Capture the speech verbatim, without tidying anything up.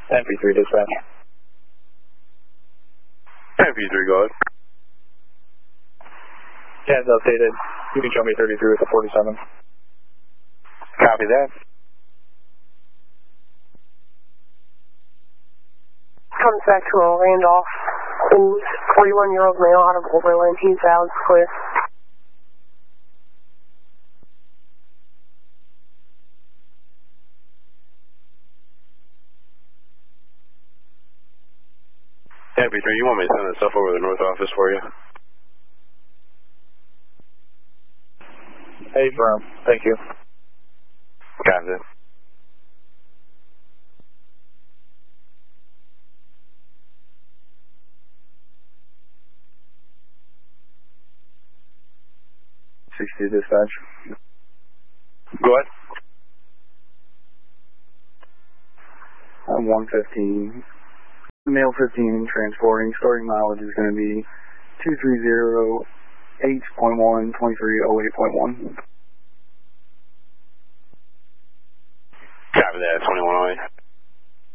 M P three dispatch. M P three, go ahead. Yeah, it's updated. You can show me thirty-three with the forty-seven. Copy that. Comes back to a Randolph, forty-one-year-old male out of Oberlin. He's out, clear. M P three, you want me to send that stuff over to the North office for you? Hey, firm. Thank you. Got it. sixty dispatch. Go ahead. I'm one fifteen. Male fifteen transporting. Starting mileage is going to be two three zero eight point one two three oh eight point one. Copy that, twenty-one oh eight.